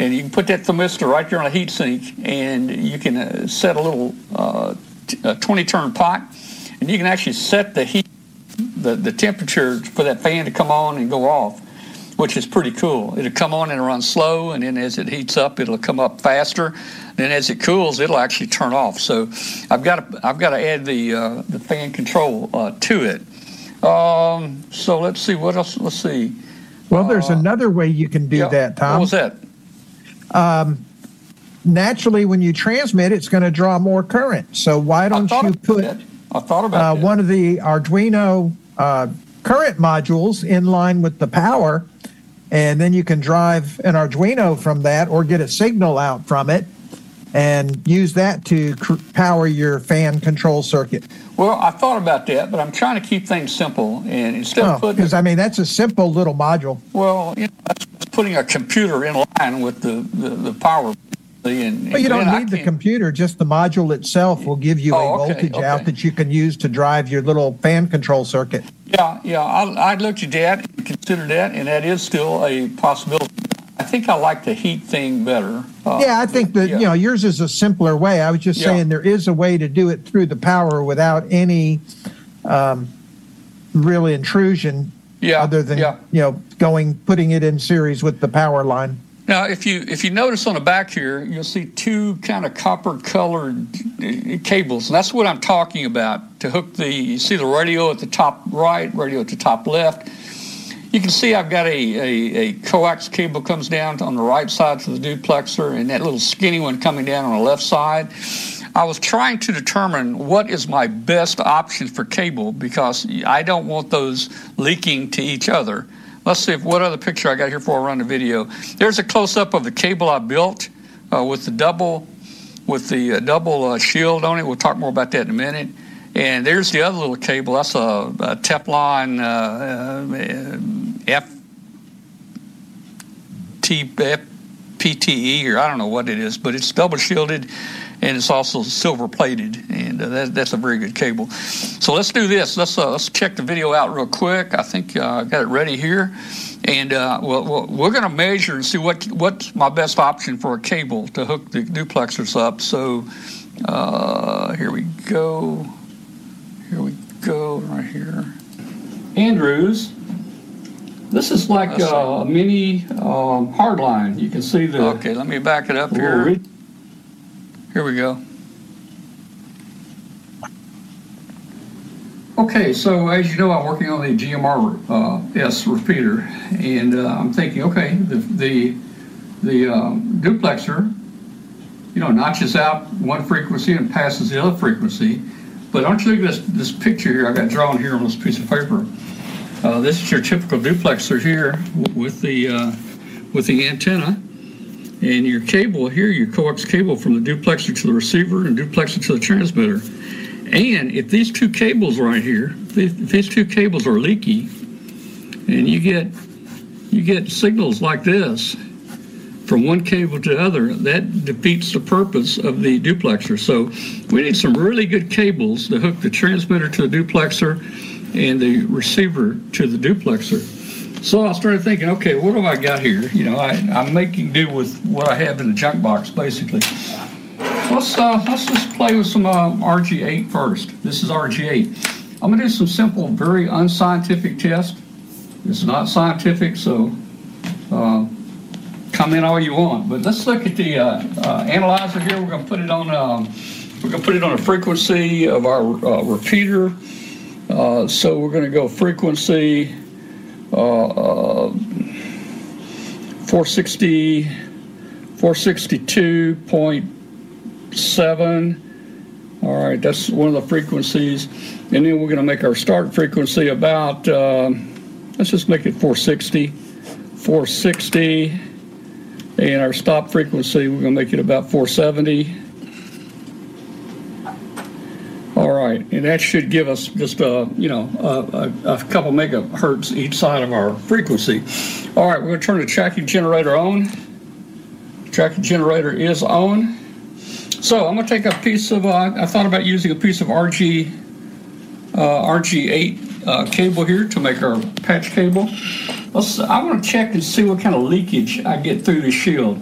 And you can put that thermistor right there on a heat sink, and you can set a little 20-turn pot, and you can actually set the heat, the temperature for that fan to come on and go off, which is pretty cool. It'll come on and run slow, and then as it heats up, it'll come up faster. Then as it cools, it'll actually turn off. So I've got to add the fan control to it. So let's see what else. Let's see. Well, there's another way you can do that, Tom. What was that? Naturally, when you transmit, it's going to draw more current. So why don't you put one of the Arduino current modules in line with the power, and then you can drive an Arduino from that or get a signal out from it and use that to power your fan control circuit. Well, I thought about that, but I'm trying to keep things simple. And instead of putting... Because, I mean, that's a simple little module. Well, that's putting a computer in line with the power. But you don't need the computer. Just the module itself will give you a voltage out that you can use to drive your little fan control circuit. Yeah. I looked at that and considered that, and that is still a possibility. I think I like the heat thing better. I think that yours is a simpler way. I was just saying there is a way to do it through the power without any real intrusion, other than putting it in series with the power line. Now, if you notice on the back here, you'll see two kind of copper-colored cables, and that's what I'm talking about. To hook you see the radio at the top right, radio at the top left. You can see I've got a coax cable comes down on the right side to the duplexer, and that little skinny one coming down on the left side. I was trying to determine what is my best option for cable because I don't want those leaking to each other. Let's see what other picture I got here before I run the video. There's a close-up of the cable I built with the double shield on it. We'll talk more about that in a minute. And there's the other little cable. That's a Teflon FPTE, or I don't know what it is, but it's double shielded, and it's also silver plated, and that's a very good cable. So let's do this. Let's check the video out real quick. I think I got it ready here, and we're going to measure and see what's my best option for a cable to hook the duplexers up. So here we go. Right here. Andrews. This is like a mini hardline. You can see the... Okay, let me back it up here. Here we go. Okay, so as you know, I'm working on the GMR S repeater, and I'm thinking, okay, the duplexer, notches out one frequency and passes the other frequency. But don't you look at this picture here I got drawn here on this piece of paper. This is your typical duplexer here with the antenna, and your cable here, your coax cable from the duplexer to the receiver and duplexer to the transmitter. And if these two cables right here, if these two cables are leaky, and you get signals like this from one cable to the other, that defeats the purpose of the duplexer. So we need some really good cables to hook the transmitter to the duplexer and the receiver to the duplexer. So I started thinking, okay, what have I got here? I'm making do with what I have in the junk box, basically. Let's just play with some RG8 first. This is RG8. I'm going to do some simple, very unscientific tests. It's not scientific, so come in all you want. But let's look at the analyzer here. We're going to put it on a frequency of our repeater. So we're going to go frequency 462.7. All right, that's one of the frequencies. And then we're going to make our start frequency about, let's just make it 460. And our stop frequency, we're going to make it about 470. All right, and that should give us just a couple megahertz each side of our frequency. All right, we're going to turn the tracking generator on. Tracking generator is on. So I'm going to take a piece of, I thought about using a piece of RG8 cable here to make our patch cable. I want to check and see what kind of leakage I get through the shield.